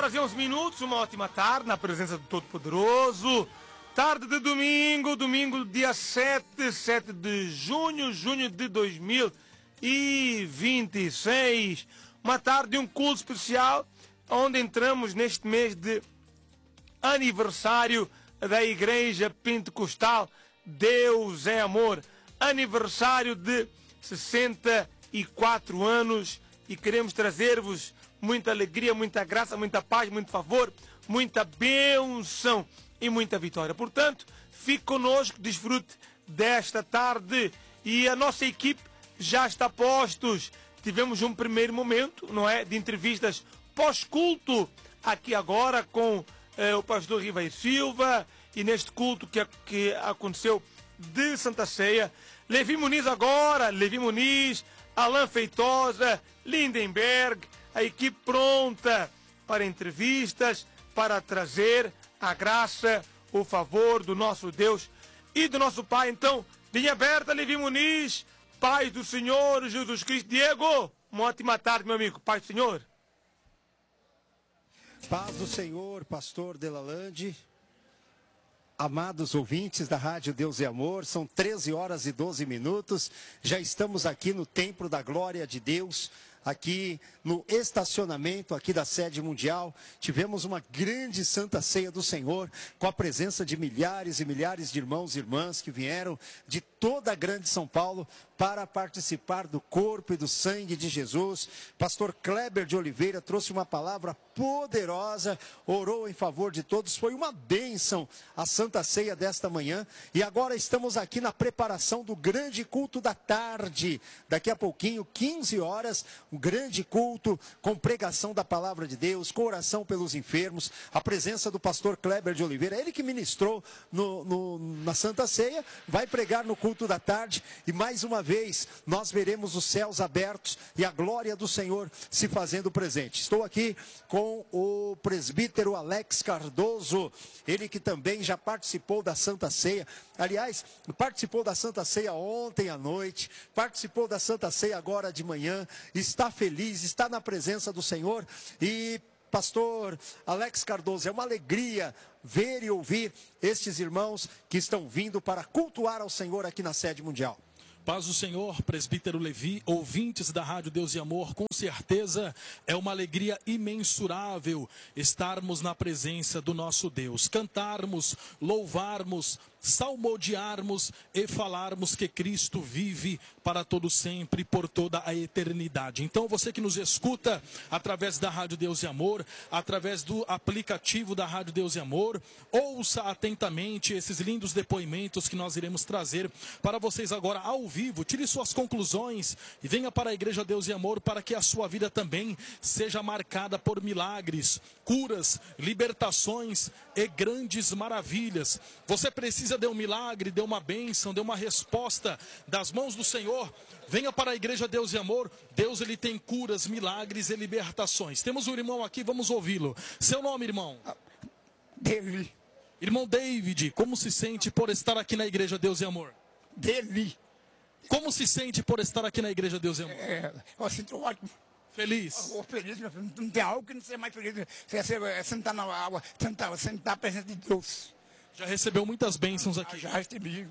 horas e 11 minutos, uma ótima tarde na presença do Todo-Poderoso. Tarde de domingo, dia 7 de junho de 2026. Uma tarde de um culto especial, onde entramos neste mês de aniversário da Igreja Pentecostal Deus é Amor. Aniversário de 64 anos e queremos trazer-vos muita alegria, muita graça, muita paz, muito favor, muita bênção e muita vitória. Portanto, fique conosco, desfrute desta tarde e a nossa equipe já está a postos. Tivemos um primeiro momento, não é, de entrevistas pós-culto aqui agora com o pastor Ribeiro Silva e neste culto que aconteceu de Santa Ceia. Levi Muniz, Alain Feitosa, Lindenberg, a equipe pronta para entrevistas, para trazer a graça, o favor do nosso Deus e do nosso Pai. Então, linha aberta, Levi Muniz, Pai do Senhor Jesus Cristo. Diego, uma ótima tarde, meu amigo. Pai do Senhor. Paz do Senhor, pastor Delalande. Amados ouvintes da Rádio Deus é Amor, são 13 horas e 12 minutos, já estamos aqui no Templo da Glória de Deus, aqui no estacionamento aqui da sede mundial. Tivemos uma grande Santa Ceia do Senhor, com a presença de milhares e milhares de irmãos e irmãs que vieram de toda a grande São Paulo para participar do corpo e do sangue de Jesus. Pastor Kleber de Oliveira trouxe uma palavra poderosa, orou em favor de todos, foi uma bênção a Santa Ceia desta manhã. E agora estamos aqui na preparação do grande culto da tarde, daqui a pouquinho, 15 horas, um grande culto com pregação da palavra de Deus, com oração pelos enfermos, a presença do pastor Kleber de Oliveira, ele que ministrou na Santa Ceia, vai pregar no culto da tarde, e mais uma vez nós veremos os céus abertos e a glória do Senhor se fazendo presente. Estou aqui com o presbítero Alex Cardoso, ele que também já participou da Santa Ceia, aliás, participou da Santa Ceia ontem à noite, participou da Santa Ceia agora de manhã, está feliz, está na presença do Senhor. E pastor Alex Cardoso, é uma alegria ver e ouvir estes irmãos que estão vindo para cultuar ao Senhor aqui na sede mundial. Paz do Senhor, presbítero Levi, ouvintes da Rádio Deus e Amor, com certeza é uma alegria imensurável estarmos na presença do nosso Deus, cantarmos, louvarmos, salmodiarmos e falarmos que Cristo vive para todo sempre, por toda a eternidade. Então você que nos escuta através da Rádio Deus e Amor, através do aplicativo da Rádio Deus e Amor, ouça atentamente esses lindos depoimentos que nós iremos trazer para vocês agora ao vivo. Tire suas conclusões e venha para a Igreja Deus e Amor para que a sua vida também seja marcada por milagres, curas, libertações e grandes maravilhas. Você precisa de um milagre, de uma bênção, de uma resposta das mãos do Senhor. Venha para a Igreja Deus e Amor. Deus, ele tem curas, milagres e libertações. Temos um irmão aqui, vamos ouvi-lo. Seu nome, irmão? David. Irmão David, como se sente por estar aqui na Igreja Deus e Amor? David. Como se sente por estar aqui na Igreja Deus e Amor? Eu sinto ótimo. Feliz? Feliz, não tem algo que não seja mais feliz. Você sentar na água, sentar a presença de Deus. Já recebeu muitas bênçãos aqui? Já recebi.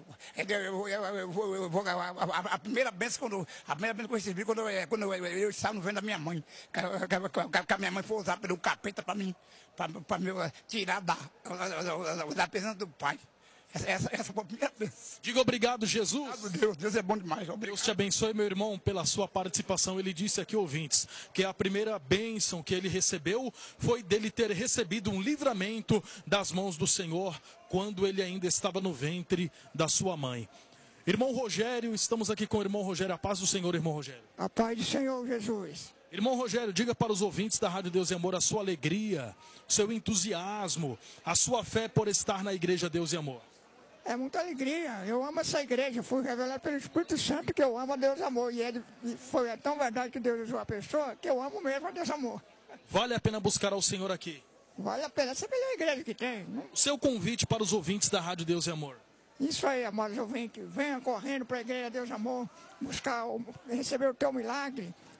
A primeira bênção que eu recebi quando eu estava no ventre da minha mãe. Que a minha mãe foi usar pelo capeta para mim, para me tirar da presença do Pai. Essa foi a primeira vez. Diga obrigado, Jesus. Deus é bom demais. Obrigado. Deus te abençoe, meu irmão, pela sua participação. Ele disse aqui, ouvintes, que a primeira bênção que ele recebeu foi dele ter recebido um livramento das mãos do Senhor quando ele ainda estava no ventre da sua mãe. Irmão Rogério, estamos aqui com o irmão Rogério. A paz do Senhor, irmão Rogério. A paz do Senhor, Jesus. Irmão Rogério, diga para os ouvintes da Rádio Deus e Amor a sua alegria, seu entusiasmo, a sua fé por estar na Igreja Deus e Amor. É muita alegria. Eu amo essa igreja. Fui revelado pelo Espírito Santo que eu amo a Deus Amor. E foi tão verdade que Deus usou a pessoa que eu amo mesmo a Deus Amor. Vale a pena buscar ao Senhor aqui? Vale a pena. Essa é a melhor igreja que tem. Né? O seu convite para os ouvintes da Rádio Deus e Amor. Isso aí, amados ouvintes. Venha correndo para a igreja Deus Amor. Receber o teu milagre.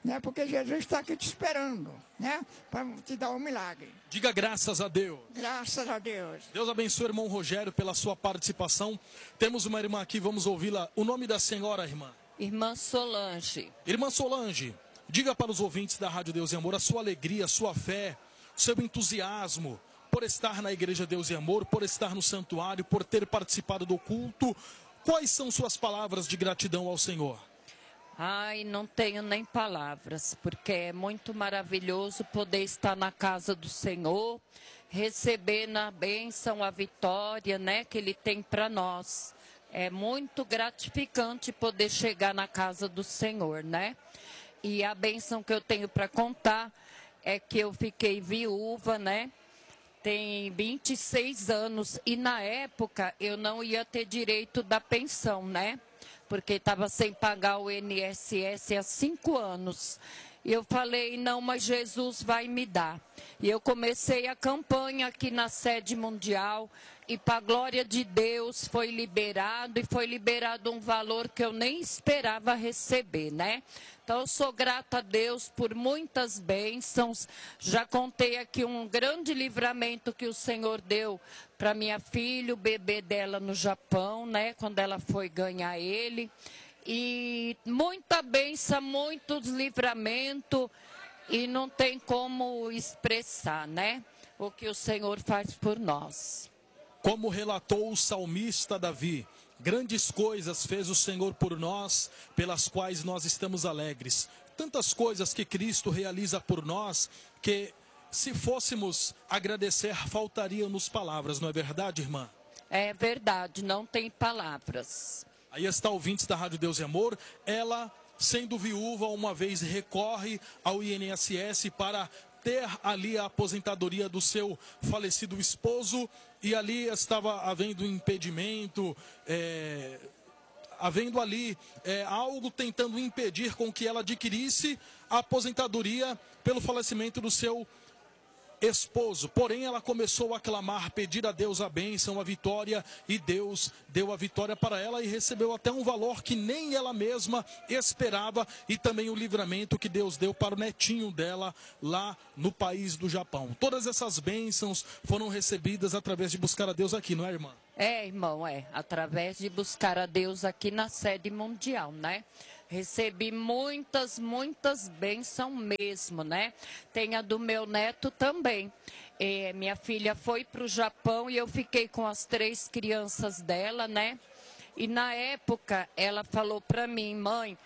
né? Porque Jesus está aqui te esperando, né? Para te dar um milagre. Diga graças a Deus. Graças a Deus. Deus abençoe o irmão Rogério pela sua participação. Temos uma irmã aqui, vamos ouvi-la. O nome da senhora, irmã? Irmã Solange. Irmã Solange, diga para os ouvintes da Rádio Deus e Amor a sua alegria, a sua fé, o seu entusiasmo por estar na Igreja Deus e Amor, por estar no santuário, por ter participado do culto. Quais são suas palavras de gratidão ao Senhor? Ai, não tenho nem palavras, porque é muito maravilhoso poder estar na casa do Senhor, receber na bênção a vitória, né, que Ele tem para nós. É muito gratificante poder chegar na casa do Senhor, né? E a bênção que eu tenho para contar é que eu fiquei viúva, né? Tem 26 anos e na época eu não ia ter direito da pensão, né? Porque estava sem pagar o INSS há 5 anos. E eu falei, não, mas Jesus vai me dar. E eu comecei a campanha aqui na sede mundial e para a glória de Deus foi liberado um valor que eu nem esperava receber, né? Então eu sou grata a Deus por muitas bênçãos. Já contei aqui um grande livramento que o Senhor deu para minha filha, o bebê dela no Japão, né? Quando ela foi ganhar ele. E muita bênção, muitos livramento e não tem como expressar, né? O que o Senhor faz por nós. Como relatou o salmista Davi, grandes coisas fez o Senhor por nós, pelas quais nós estamos alegres. Tantas coisas que Cristo realiza por nós, que se fôssemos agradecer, faltariam-nos palavras, não é verdade, irmã? É verdade, não tem palavras. Aí está ouvintes da Rádio Deus e Amor, ela, sendo viúva, uma vez recorre ao INSS para ter ali a aposentadoria do seu falecido esposo, e ali estava havendo impedimento, havendo ali algo tentando impedir com que ela adquirisse a aposentadoria pelo falecimento do seu esposo. Porém, ela começou a clamar, pedir a Deus a bênção, a vitória, e Deus deu a vitória para ela e recebeu até um valor que nem ela mesma esperava, e também o livramento que Deus deu para o netinho dela lá no país do Japão. Todas essas bênçãos foram recebidas através de buscar a Deus aqui, não é, irmã? É, irmão, através de buscar a Deus aqui na sede mundial, né? Recebi muitas bênçãos mesmo, né? Tem a do meu neto também. Minha filha foi para o Japão e eu fiquei com as 3 crianças dela, né? E na época ela falou para mim, mãe,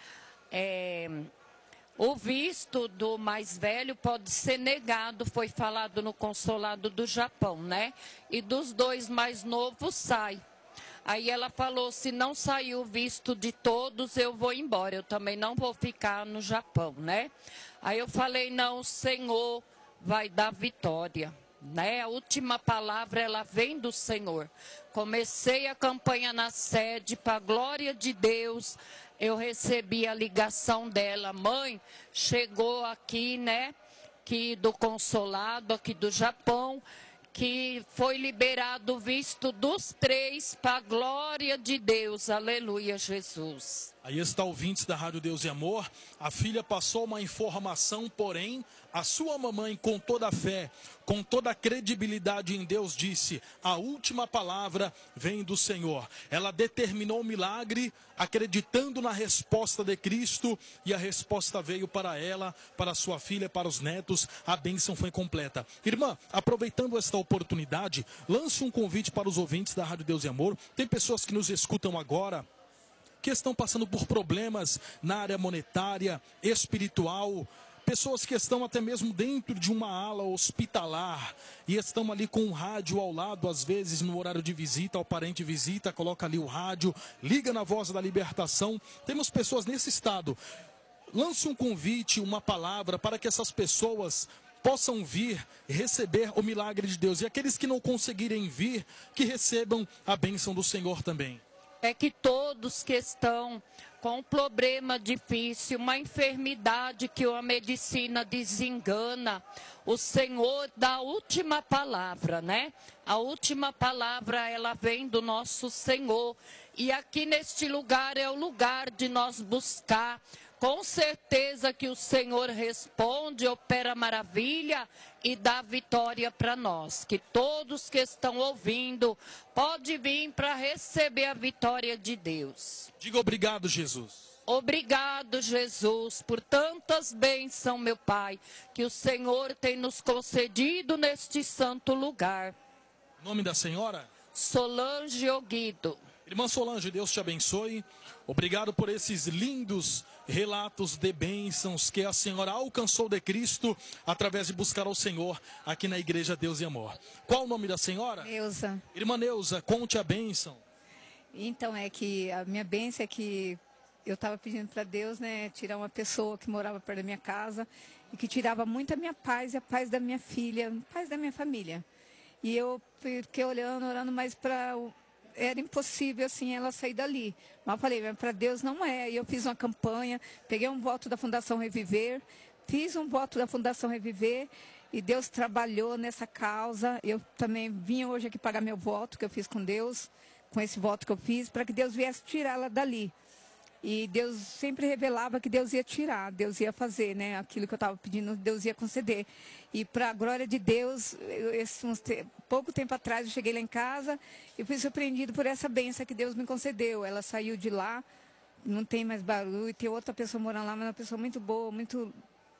o visto do mais velho pode ser negado, foi falado no consulado do Japão, né? E dos 2 mais novos sai. Aí ela falou, se não sair o visto de todos, eu vou embora. Eu também não vou ficar no Japão, né? Aí eu falei, não, o Senhor vai dar vitória, né? A última palavra, ela vem do Senhor. Comecei a campanha na sede, para a glória de Deus. Eu recebi a ligação dela, mãe, chegou aqui, né? Que do consulado aqui do Japão, que foi liberado o visto dos 3 para a glória de Deus. Aleluia, Jesus. Aí está ouvintes da Rádio Deus e Amor. A filha passou uma informação, porém, a sua mamãe, com toda a fé, com toda a credibilidade em Deus, disse, a última palavra vem do Senhor. Ela determinou o milagre, acreditando na resposta de Cristo, e a resposta veio para ela, para sua filha, para os netos. A bênção foi completa. Irmã, aproveitando esta oportunidade, lance um convite para os ouvintes da Rádio Deus e Amor. Tem pessoas que nos escutam agora, que estão passando por problemas na área monetária, espiritual, pessoas que estão até mesmo dentro de uma ala hospitalar e estão ali com o rádio ao lado, às vezes no horário de visita, o parente visita, coloca ali o rádio, liga na Voz da Libertação. Temos pessoas nesse estado. Lance um convite, uma palavra para que essas pessoas possam vir receber o milagre de Deus. E aqueles que não conseguirem vir, que recebam a bênção do Senhor também. É que todos que estão com um problema difícil, uma enfermidade que a medicina desengana, o Senhor dá a última palavra, né? A última palavra, ela vem do nosso Senhor. E aqui neste lugar é o lugar de nós buscar, Com certeza que o Senhor responde, opera maravilha e dá vitória para nós. Que todos que estão ouvindo podem vir para receber a vitória de Deus. Diga obrigado, Jesus. Obrigado, Jesus, por tantas bênçãos, meu Pai, que o Senhor tem nos concedido neste santo lugar. Em nome da senhora? Solange Oguido. Irmã Solange, Deus te abençoe. Obrigado por esses lindos relatos de bênçãos que a senhora alcançou de Cristo através de buscar ao Senhor aqui na Igreja Deus e Amor. Qual o nome da senhora? Neuza. Irmã Neuza, conte a bênção. Então, é que a minha bênção é que eu estava pedindo para Deus, né, tirar uma pessoa que morava perto da minha casa e que tirava muito a minha paz e a paz da minha filha, a paz da minha família. E eu fiquei orando, mas era impossível assim ela sair dali. Mas eu falei, para Deus não é. E eu fiz uma campanha, peguei um voto da Fundação Reviver, fiz um voto da Fundação Reviver e Deus trabalhou nessa causa. Eu também vim hoje aqui pagar meu voto que eu fiz com Deus, com esse voto que eu fiz, para que Deus viesse tirá-la dali. E Deus sempre revelava que Deus ia tirar, Deus ia fazer, né? Aquilo que eu estava pedindo, Deus ia conceder. E para a glória de Deus, pouco tempo atrás eu cheguei lá em casa e fui surpreendido por essa bênção que Deus me concedeu. Ela saiu de lá, não tem mais barulho, tem outra pessoa morando lá, mas uma pessoa muito boa, muito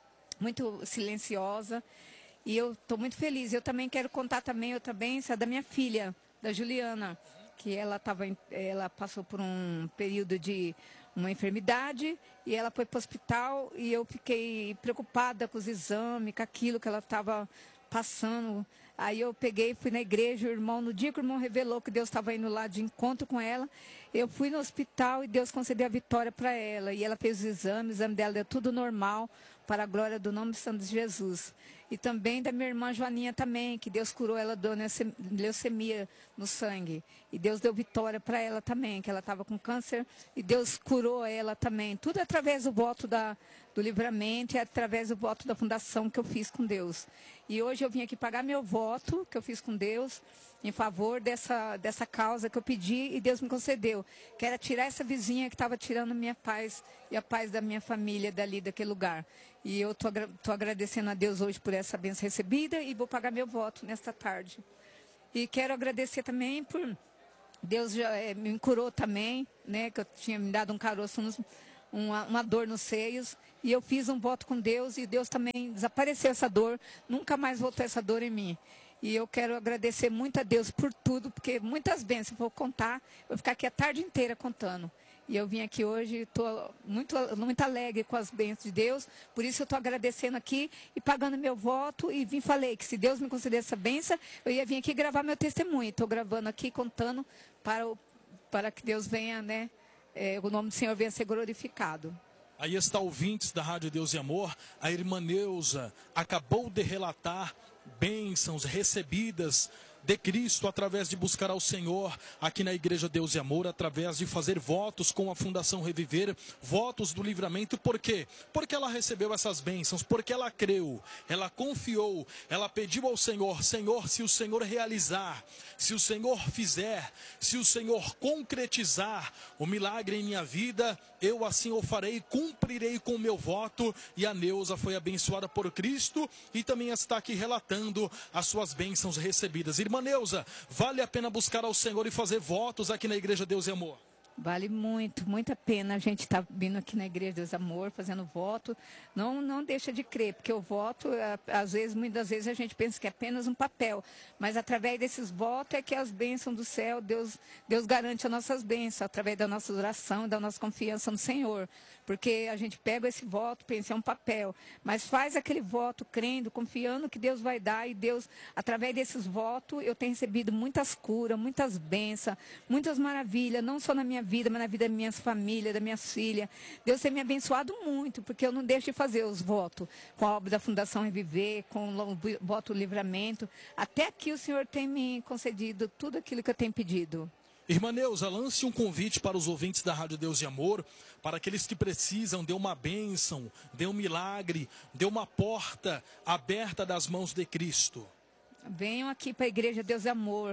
silenciosa. E eu estou muito feliz. Eu também quero contar também outra bênção da minha filha, da Juliana, que ela passou por um período de uma enfermidade e ela foi para o hospital e eu fiquei preocupada com os exames, com aquilo que ela estava passando. Aí eu peguei, fui na igreja, no dia que o irmão revelou que Deus estava indo lá de encontro com ela, eu fui no hospital e Deus concedeu a vitória para ela. E ela fez os exames, o exame dela deu tudo normal, para a glória do nome santo de Jesus. E também da minha irmã Joaninha também, que Deus curou ela de leucemia no sangue. E Deus deu vitória para ela também, que ela estava com câncer. E Deus curou ela também. Tudo através do voto do livramento e através do voto da fundação que eu fiz com Deus. E hoje eu vim aqui pagar meu voto que eu fiz com Deus em favor dessa causa que eu pedi e Deus me concedeu. Que era tirar essa vizinha que estava tirando a minha paz e a paz da minha família dali, daquele lugar. E eu estou agradecendo a Deus hoje por essa bênção recebida e vou pagar meu voto nesta tarde. E quero agradecer também por Deus já me curou também, né? Que eu tinha me dado um caroço, uma dor nos seios. E eu fiz um voto com Deus e Deus também desapareceu essa dor. Nunca mais voltou essa dor em mim. E eu quero agradecer muito a Deus por tudo, porque muitas bênçãos, vou contar, vou ficar aqui a tarde inteira contando. E eu vim aqui hoje, estou muito alegre com as bênçãos de Deus, por isso eu estou agradecendo aqui e pagando meu voto. E falei que se Deus me conceder essa bênção, eu ia vir aqui gravar meu testemunho. Estou gravando aqui, contando para que Deus venha, né? O nome do Senhor venha ser glorificado. Aí está, ouvintes da Rádio Deus e Amor, a irmã Neuza acabou de relatar bênçãos recebidas de Cristo através de buscar ao Senhor aqui na Igreja Deus e Amor, através de fazer votos com a Fundação Reviver, votos do livramento. Por quê? Porque ela recebeu essas bênçãos, porque ela creu, ela confiou, ela pediu ao Senhor: Senhor, se o Senhor realizar, se o Senhor fizer, se o Senhor concretizar o milagre em minha vida, eu assim o farei, cumprirei com o meu voto. E a Neuza foi abençoada por Cristo e também está aqui relatando as suas bênçãos recebidas. Irmã Neuza, vale a pena buscar ao Senhor e fazer votos aqui na Igreja Deus e Amor? Vale muito a pena a gente estar vindo aqui na Igreja Deus e Amor, fazendo voto. Não deixa de crer, porque o voto, muitas vezes a gente pensa que é apenas um papel. Mas através desses votos é que as bênçãos do céu, Deus garante as nossas bênçãos, através da nossa oração e da nossa confiança no Senhor. Porque a gente pega esse voto, pensa, é um papel. Mas faz aquele voto crendo, confiando que Deus vai dar. E Deus, através desses votos, eu tenho recebido muitas curas, muitas bênçãos, muitas maravilhas, não só na minha vida, mas na vida da minha família, das minhas filhas. Deus tem me abençoado muito, porque eu não deixo de fazer os votos com a obra da Fundação Reviver, com o voto Livramento. Até aqui o Senhor tem me concedido tudo aquilo que eu tenho pedido. Irmã Neuza, lance um convite para os ouvintes da Rádio Deus e Amor, para aqueles que precisam de uma bênção, de um milagre, de uma porta aberta das mãos de Cristo. Venham aqui para a Igreja Deus e Amor.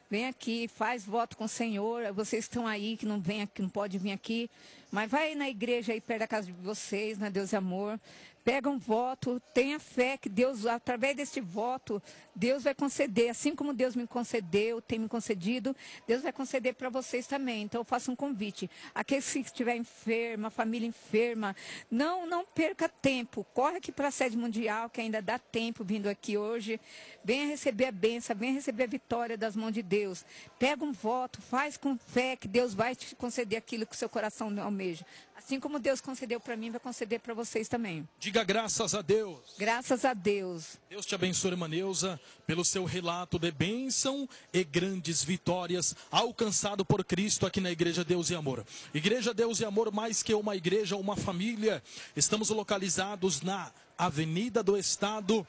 vem aqui, faz voto com o Senhor. Vocês estão aí, que não vem aqui, não pode vir aqui, mas vai na igreja aí perto da casa de vocês, na Deus e Amor. Pega um voto, tenha fé que Deus, através desse voto, Deus vai conceder. Assim como Deus me concedeu, tem me concedido, Deus vai conceder para vocês também. Então eu faço um convite. Aqueles que estiver enferma, família enferma, não perca tempo. Corre aqui para a sede mundial, que ainda dá tempo vindo aqui hoje. Venha receber a bênção, venha receber a vitória das mãos de Deus. Pega um voto, faz com fé que Deus vai te conceder aquilo que o seu coração almeja. Assim como Deus concedeu para mim, vai conceder para vocês também. Diga graças a Deus. Graças a Deus. Deus te abençoe, irmã Neuza, pelo seu relato de bênção e grandes vitórias alcançado por Cristo aqui na Igreja Deus e Amor. Igreja Deus e Amor, mais que uma igreja, uma família. Estamos localizados na Avenida do Estado,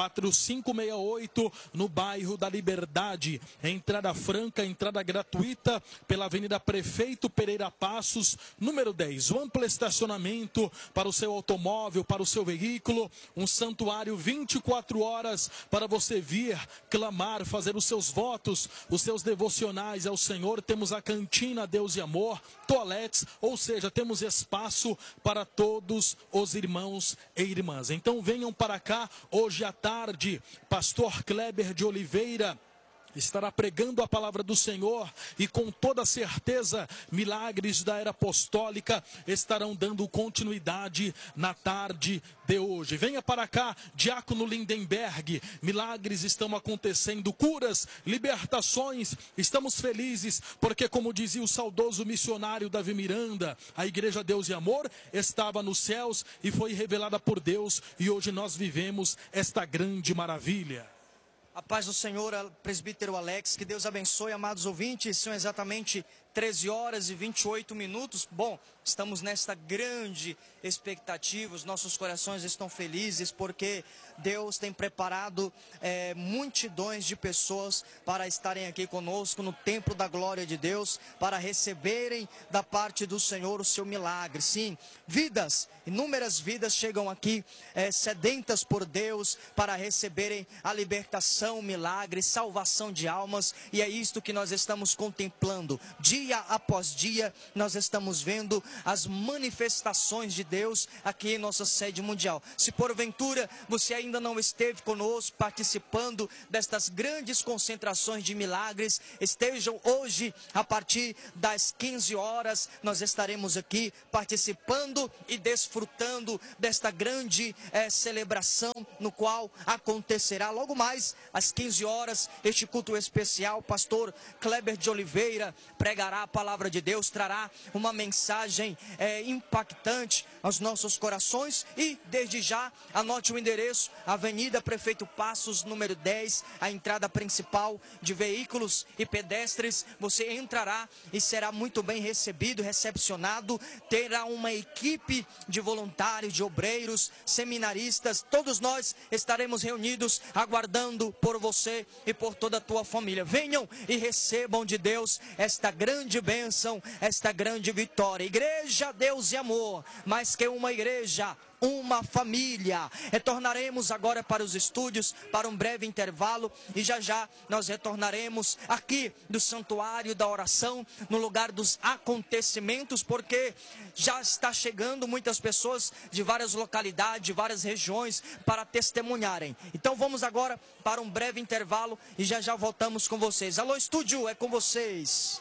4568, no bairro da Liberdade. Entrada franca, entrada gratuita pela Avenida Prefeito Pereira Passos, número 10. O amplo estacionamento para o seu automóvel, para o seu veículo. Um santuário 24 horas para você vir, clamar, fazer os seus votos, os seus devocionais ao Senhor. Temos a cantina Deus e Amor, toaletes, ou seja, temos espaço para todos os irmãos e irmãs. Então venham para cá hoje à tarde. Pastor Kleber de Oliveira estará pregando a palavra do Senhor e com toda certeza milagres da era apostólica estarão dando continuidade na tarde de hoje. Venha para cá, Diácono Lindenberg, milagres estão acontecendo, curas, libertações. Estamos felizes porque, como dizia o saudoso missionário Davi Miranda, a Igreja Deus e Amor estava nos céus e foi revelada por Deus, e hoje nós vivemos esta grande maravilha. A paz do Senhor, presbítero Alex, que Deus abençoe, amados ouvintes. São exatamente 13 horas e 28 minutos. Bom, estamos nesta grande expectativa, os nossos corações estão felizes porque Deus tem preparado multidões de pessoas para estarem aqui conosco no templo da glória de Deus, para receberem da parte do Senhor o seu milagre. Sim, vidas, inúmeras vidas chegam aqui sedentas por Deus para receberem a libertação, milagre, salvação de almas, e é isto que nós estamos contemplando. Dia após dia, nós estamos vendo as manifestações de Deus aqui em nossa sede mundial. Se porventura você ainda não esteve conosco participando destas grandes concentrações de milagres, estejam hoje a partir das 15 horas, nós estaremos aqui participando e desfrutando desta grande celebração, no qual acontecerá logo mais às 15 horas este culto especial. Pastor Kleber de Oliveira pregará a palavra de Deus, trará uma mensagem impactante aos nossos corações. E desde já, anote o endereço: Avenida Prefeito Passos, número 10, a entrada principal de veículos e pedestres. Você entrará e será muito bem recebido, recepcionado. Terá uma equipe de voluntários, de obreiros, seminaristas. Todos nós estaremos reunidos aguardando por você e por toda a tua família. Venham e recebam de Deus esta grande bênção, esta grande vitória. Igreja Deus e Amor, mais que uma igreja, uma família. Retornaremos agora para os estúdios para um breve intervalo e já já nós retornaremos aqui do Santuário da Oração, no lugar dos acontecimentos, porque já está chegando muitas pessoas de várias localidades, de várias regiões para testemunharem. Então vamos agora para um breve intervalo e já já voltamos com vocês. Alô, estúdio, é com vocês.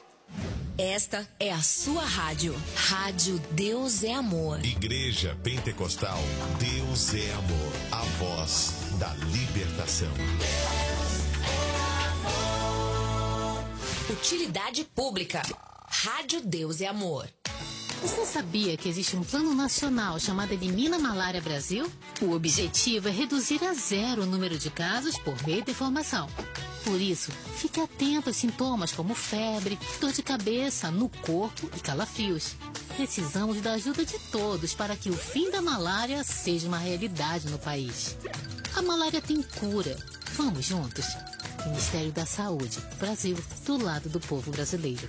Esta é a sua rádio. Rádio Deus é Amor. Igreja Pentecostal Deus é Amor. A voz da libertação. Deus é amor. Utilidade pública. Rádio Deus é Amor. Você sabia que existe um plano nacional chamado Elimina Malária Brasil? O objetivo é reduzir a zero o número de casos por meio da informação. Por isso, fique atento aos sintomas como febre, dor de cabeça, no corpo e calafrios. Precisamos da ajuda de todos para que o fim da malária seja uma realidade no país. A malária tem cura. Vamos juntos? Ministério da Saúde, Brasil, do lado do povo brasileiro.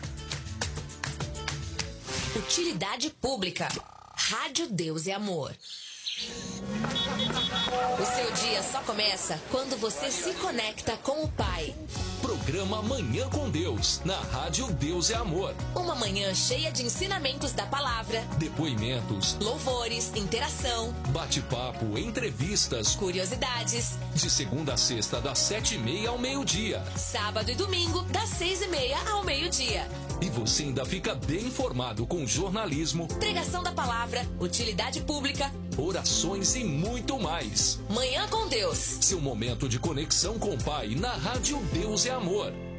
Utilidade pública. Rádio Deus é Amor. O seu dia só começa quando você se conecta com o Pai. Programa Manhã com Deus, na Rádio Deus é Amor. Uma manhã cheia de ensinamentos da palavra, depoimentos, louvores, interação, bate-papo, entrevistas, curiosidades. De segunda a sexta, das 7h30 ao meio-dia. Sábado e domingo, das 6h30 ao meio-dia. E você ainda fica bem informado com jornalismo, pregação da palavra, utilidade pública, orações e muito mais. Manhã com Deus. Seu momento de conexão com o Pai na Rádio Deus é Amor.